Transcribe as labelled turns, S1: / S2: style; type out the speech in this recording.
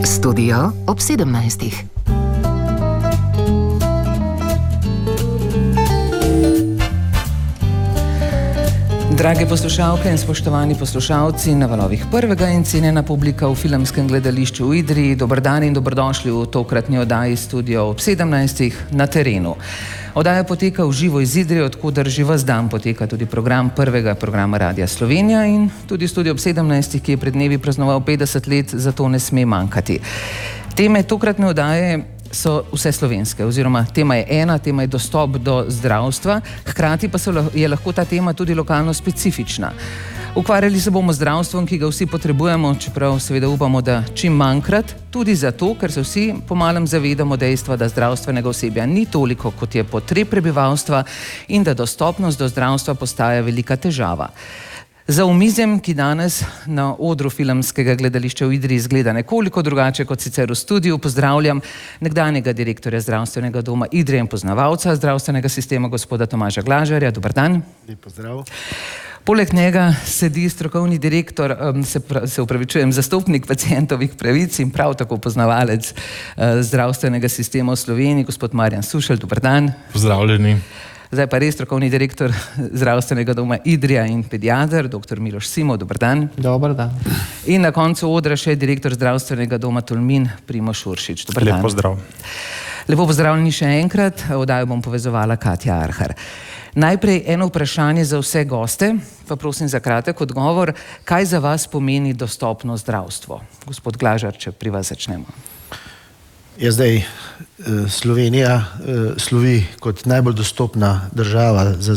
S1: Studio ob 17.
S2: Drage poslušalke in spoštovani poslušalci na valovih prvega in cenjena publika v filmskem gledališču v Idriji, dober dan in dobrodošli v tokratni oddaji Studio ob 17. na terenu. Oddaja poteka v živo iz Idrije, odkuder že ves dan poteka tudi program prvega programa Radia Slovenija in tudi Studio ob 17, ki je pred dnevi praznoval 50 let, zato ne sme manjkati. Teme tokratne oddaje so vse slovenske, oziroma tema je ena, tema je dostop do zdravstva, hkrati pa je lahko ta tema tudi lokalno specifična. Ukvarjali se bomo z zdravstvom, ki ga vsi potrebujemo, čeprav seveda upamo, da čim manjkrat, tudi zato, ker se vsi pomalem zavedamo dejstva, da zdravstvenega osebja ni toliko, kot je potreb prebivalstva in da dostopnost do zdravstva postaja velika težava. Za omizjem, ki danes na odru filmskega gledališča v Idriji izgleda nekoliko drugače kot sicer v studiu, pozdravljam nekdanjega direktorja zdravstvenega doma Idrije in poznavalca zdravstvenega sistema, gospoda Tomaža Glažarja. Dober dan.
S3: Lep pozdrav.
S2: Poleg njega sedi strokovni direktor, se upravičujem, zastopnik pacientovih pravic in prav tako poznavalec zdravstvenega sistema v Sloveniji, gospod Marjan Sušelj. Dober dan.
S4: Pozdravljeni.
S2: Zdaj pa res strokovni direktor zdravstvenega doma Idrija in pediater, dr. Miloš Simov. Dober dan.
S5: Dober dan.
S2: In na koncu odra še direktor zdravstvenega doma Tolmin, Primož Uršič. Dober dan.
S4: Lep pozdrav.
S2: Lepo pozdravljeni še enkrat, oddajo bom povezovala Katja Arhar. Najprej eno vprašanje za vse goste, pa prosim za kratek odgovor. Kaj za vas pomeni dostopno zdravstvo? Gospod Glažar, če pri vas začnemo.
S3: Slovenija slovi kot najbolj dostopna država za